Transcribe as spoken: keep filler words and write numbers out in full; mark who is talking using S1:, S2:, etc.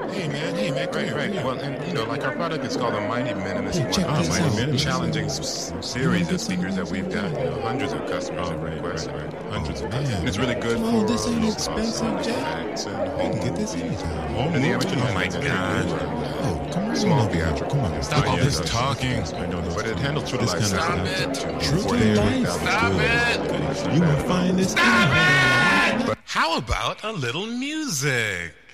S1: Hey man, hey man, come
S2: Right,
S1: here,
S2: right.
S1: come here.
S2: Well, and you know, like our product is called the Mighty Minimalist.
S1: Hey, check
S2: One.
S1: this
S2: Mighty
S1: out.
S2: Minimalist.
S1: Listen.
S2: Challenging s- series of speakers that we've got. You know, hundreds of customers have requested. Hundreds of customers.
S1: Man,
S2: And it's really good
S1: come
S2: for
S1: on, this ain't
S2: low
S1: expensive,
S2: cost
S1: Jack.
S2: effects and
S1: You
S2: home
S1: can get this
S2: movies.
S1: anytime. Home
S2: And the
S1: movies,
S2: average
S1: oh my
S2: is very
S1: God.
S2: good.
S1: Oh, come on.
S2: Small
S1: over here.
S2: theatrical.
S1: Come on.
S2: Stop
S1: Stop
S2: all
S1: all
S2: this
S1: this
S2: talking.
S1: talking.
S2: I know this. But it handles true to
S1: This
S2: life.
S1: kind of
S2: Stop
S1: stuff.
S2: it.
S1: True to
S2: forty-eight
S1: life.
S2: thousand
S1: Stop
S2: good.
S1: it. You won't find this.
S3: Stop it! How about a little music?